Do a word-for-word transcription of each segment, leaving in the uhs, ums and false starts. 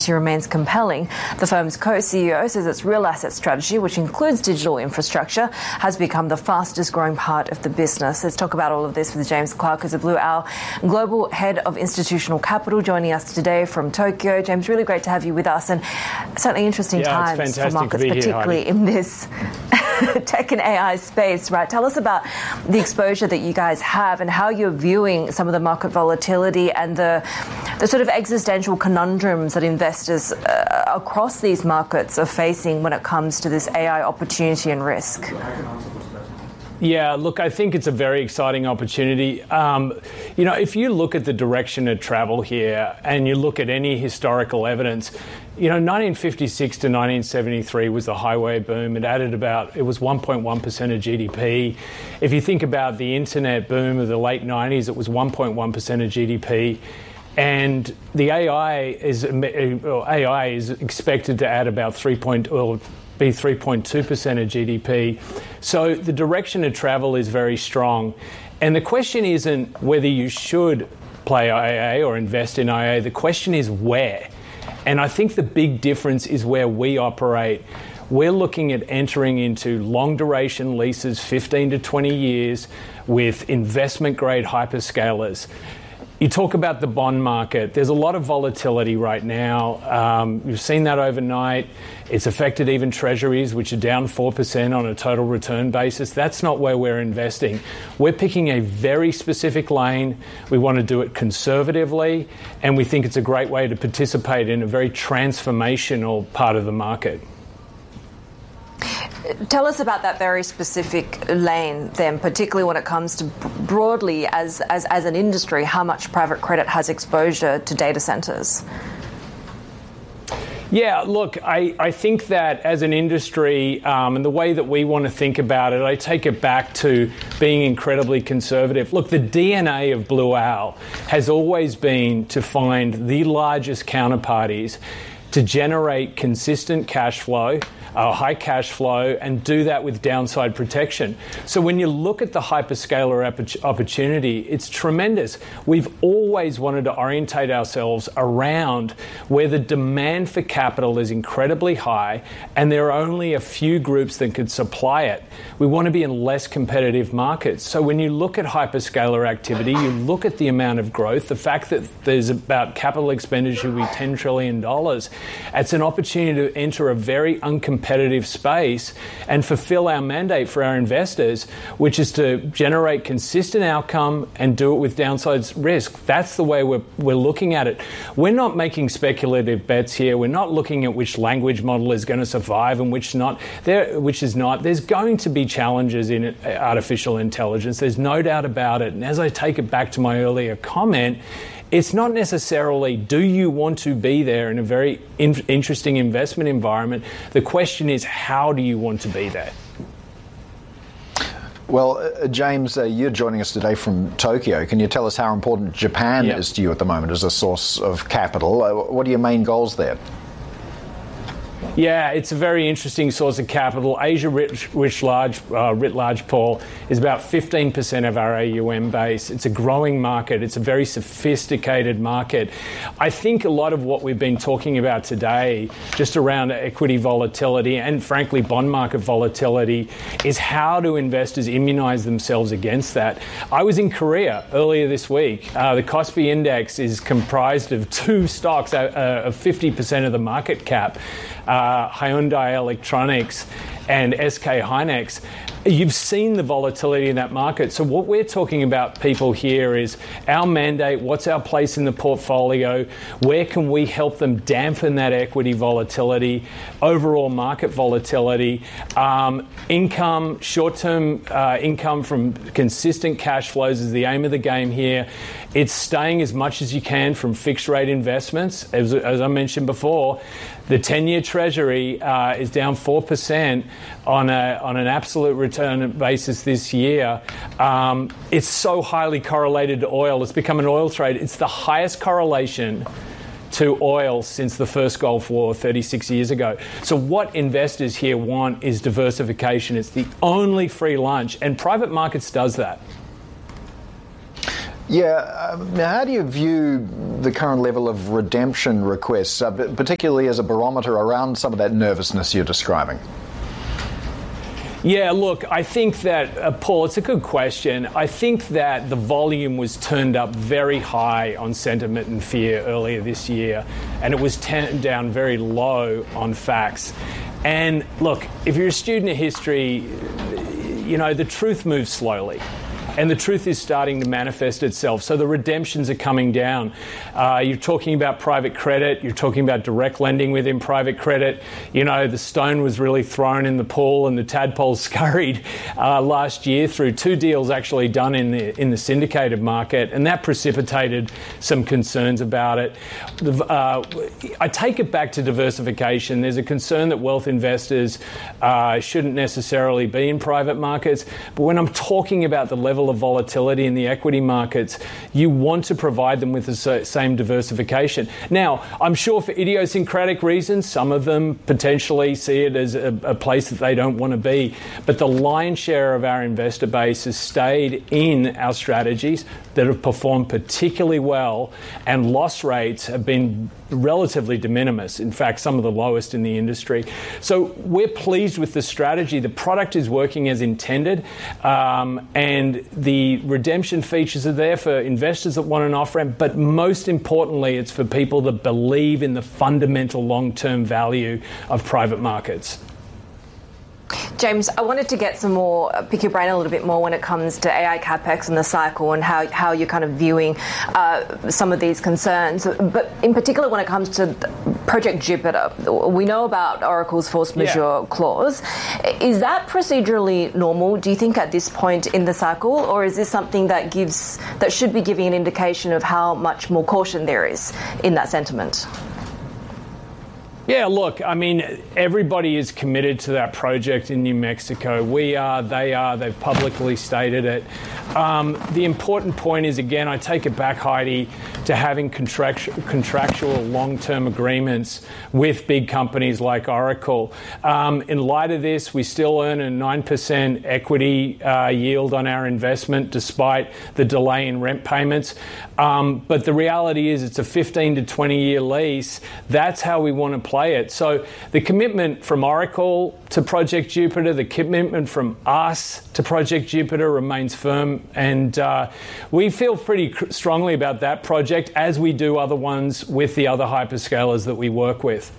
opportunity remains compelling. The firm's co-C E O says its real asset strategy, which includes digital infrastructure, has become the fastest growing part of the business. Let's talk about all of this with James Clark, who's a Blue Owl Global Head of Institutional Capital, joining us today from Tokyo. James, really great to have you with us, and certainly interesting yeah, times for markets, particularly here, in this tech and A I space, right? Tell us about the exposure that you guys have and how you're viewing some of the market volatility and the the sort of existential conundrums that investors uh, across these markets are facing when it comes to this A I opportunity and risk. Yeah, look, I think it's a very exciting opportunity. Um, you know, if you look at the direction of travel here and you look at any historical evidence, you know, nineteen fifty-six to nineteen seventy-three was the highway boom. It added about, it was one point one percent of G D P. If you think about the internet boom of the late nineties, it was one point one percent of G D P. And the A I is A I is expected to add about three point or be three point two percent of G D P. So the direction of travel is very strong. And the question isn't whether you should play I A or invest in I A. The question is where. And I think the big difference is where we operate. We're looking at entering into long duration leases, fifteen to twenty years, with investment grade hyperscalers. You talk about the bond market. There's a lot of volatility right now. Um, you've seen that overnight. It's affected even treasuries, which are down four percent on a total return basis. That's not where we're investing. We're picking a very specific lane. We want to do it conservatively, and we think it's a great way to participate in a very transformational part of the market. Tell us about that very specific lane then, particularly when it comes to broadly as, as, as an industry, how much private credit has exposure to data centers. Yeah, look, I, I think that as an industry um, and the way that we want to think about it, I take it back to being incredibly conservative. Look, the D N A of Blue Owl has always been to find the largest counterparties to generate consistent cash flow, uh, high cash flow, and do that with downside protection. So when you look at the hyperscaler opp- opportunity, it's tremendous. We've always wanted to orientate ourselves around where the demand for capital is incredibly high and there are only a few groups that could supply it. We want to be in less competitive markets. So when you look at hyperscaler activity, you look at the amount of growth, the fact that there's about capital expenditure will be ten trillion dollars. It's an opportunity to enter a very uncompetitive space and fulfill our mandate for our investors, which is to generate consistent outcome and do it with downside risk. That's the way we're, we're looking at it. We're not making speculative bets here. We're not looking at which language model is going to survive and which not. There, which is not. There's going to be challenges in artificial intelligence. There's no doubt about it. And as I take it back to my earlier comment, it's not necessarily do you want to be there in a very in- interesting investment environment. The question is, how do you want to be there? Well, uh, James, uh, you're joining us today from Tokyo. Can you tell us how important Japan yep. is to you at the moment as a source of capital? Uh, what are your main goals there? Yeah, it's a very interesting source of capital. Asia writ, writ, large, uh, writ large, Paul, is about fifteen percent of our A U M base. It's a growing market. It's a very sophisticated market. I think a lot of what we've been talking about today, just around equity volatility and, frankly, bond market volatility, is how do investors immunize themselves against that? I was in Korea earlier this week. Uh, the Kospi Index is comprised of two stocks uh, of fifty percent of the market cap. Uh, Hyundai Electronics and S K Hynix. You've seen the volatility in that market. So what we're talking about, people, here is our mandate, what's our place in the portfolio, where can we help them dampen that equity volatility, overall market volatility, um, income, short-term uh, income from consistent cash flows is the aim of the game here. It's staying as much as you can from fixed rate investments. As, as I mentioned before, the ten-year Treasury uh, is down four percent on a on an absolute return basis this year. Um, it's so highly correlated to oil. It's become an oil trade. It's the highest correlation to oil since the first Gulf War thirty-six years ago. So what investors here want is diversification. It's the only free lunch, and private markets does that. Yeah, um, how do you view the current level of redemption requests, uh, particularly as a barometer around some of that nervousness you're describing? Yeah, look, I think that, uh, Paul, it's a good question. I think that the volume was turned up very high on sentiment and fear earlier this year, and it was turned down very low on facts. And look, if you're a student of history, you know, the truth moves slowly. And the truth is starting to manifest itself. So the redemptions are coming down. Uh, you're talking about private credit. You're talking about direct lending within private credit. You know, the stone was really thrown in the pool and the tadpoles scurried uh, last year through two deals actually done in the in the syndicated market. And that precipitated some concerns about it. The, uh, I take it back to diversification. There's a concern that wealth investors uh, shouldn't necessarily be in private markets. But when I'm talking about the level of volatility in the equity markets, you want to provide them with the same diversification. Now, I'm sure for idiosyncratic reasons, some of them potentially see it as a, a place that they don't want to be. But the lion's share of our investor base has stayed in our strategies that have performed particularly well, and loss rates have been relatively de minimis. In fact, some of the lowest in the industry. So we're pleased with the strategy. The product is working as intended, um, and the redemption features are there for investors that want an off-ramp, but most importantly, it's for people that believe in the fundamental long-term value of private markets. James, I wanted to get some more, pick your brain a little bit more when it comes to A I CapEx and the cycle and how, how you're kind of viewing uh, some of these concerns. But in particular, when it comes to Project Jupiter, we know about Oracle's force majeure yeah. clause. Is that procedurally normal, do you think, at this point in the cycle? Or is this something that gives, that should be giving an indication of how much more caution there is in that sentiment? Yeah, look, I mean, everybody is committed to that project in New Mexico. We are, they are, they've publicly stated it. Um, the important point is, again, I take it back, Heidi, to having contractual, contractual long-term agreements with big companies like Oracle. Um, in light of this, we still earn a nine percent equity uh, yield on our investment despite the delay in rent payments. Um, but the reality is it's a fifteen to twenty year lease. That's how we want to play it. So the commitment from Oracle to Project Jupiter, the commitment from us to Project Jupiter remains firm, and uh, we feel pretty cr- strongly about that project, as we do other ones with the other hyperscalers that we work with.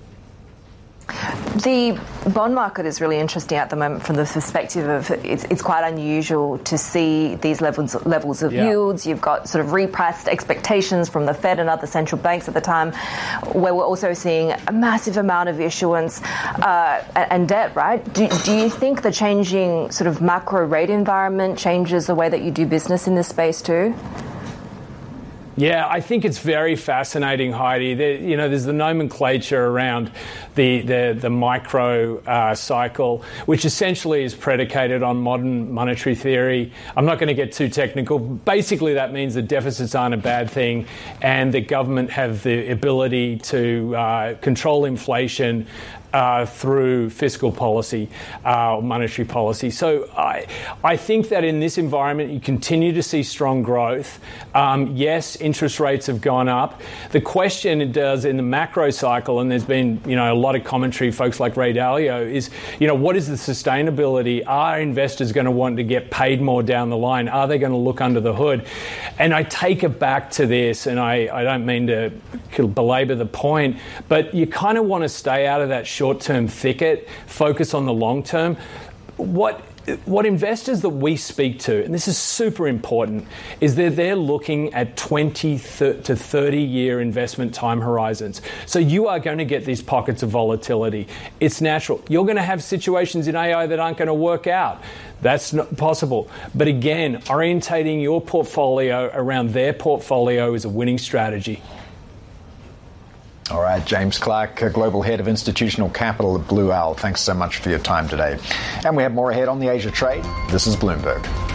The bond market is really interesting at the moment from the perspective of it's, it's quite unusual to see these levels levels of yeah. yields. You've got sort of repriced expectations from the Fed and other central banks at the time, where we're also seeing a massive amount of issuance uh, and debt, right? Do, do you think the changing sort of macro rate environment changes the way that you do business in this space too? Yeah, I think it's very fascinating, Heidi. There, you know, there's the nomenclature around the the, the micro uh, cycle, which essentially is predicated on modern monetary theory. I'm not going to get too technical. Basically, that means that deficits aren't a bad thing, and that government have the ability to uh, control inflation Uh, through fiscal policy, uh, monetary policy. So I, I think that in this environment, you continue to see strong growth. Um, yes, interest rates have gone up. The question it does in the macro cycle, and there's been, you know, a lot of commentary, folks like Ray Dalio, is, you know, what is the sustainability? Are investors going to want to get paid more down the line? Are they going to look under the hood? And I take it back to this, and I, I don't mean to belabor the point, but you kind of want to stay out of that short-term thicket, focus on the long term. What what investors that we speak to, and this is super important, is that they're looking at twenty to thirty year investment time horizons. So you are going to get these pockets of volatility. It's natural. You're going to have situations in A I that aren't going to work out. That's not possible. But again, orientating your portfolio around their portfolio is a winning strategy. All right, James Clark, Global Head of Institutional Capital at Blue Owl. Thanks so much for your time today. And we have more ahead on the Asia Trade. This is Bloomberg.